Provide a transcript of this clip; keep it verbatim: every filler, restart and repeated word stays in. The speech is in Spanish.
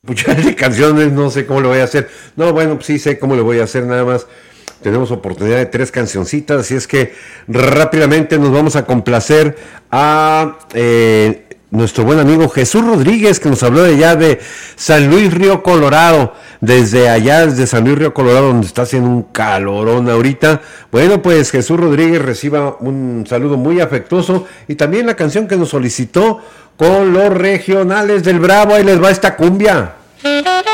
Muchas de canciones, no sé cómo lo voy a hacer. No, bueno, pues sí sé cómo lo voy a hacer, nada más. Tenemos oportunidad de tres cancioncitas, así es que rápidamente nos vamos a complacer a eh, nuestro buen amigo Jesús Rodríguez, que nos habló de allá de San Luis Río Colorado, desde allá, desde San Luis Río Colorado, donde está haciendo un calorón ahorita. Bueno, pues Jesús Rodríguez reciba un saludo muy afectuoso y también la canción que nos solicitó con los regionales del Bravo. Ahí les va esta cumbia.